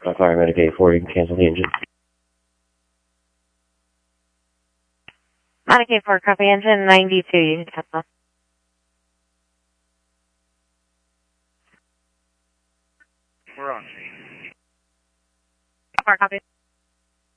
Fire Medicaid 4, you can cancel the engine. Medicaid 4, copy engine 92, you can cancel. We're on. 4, copy.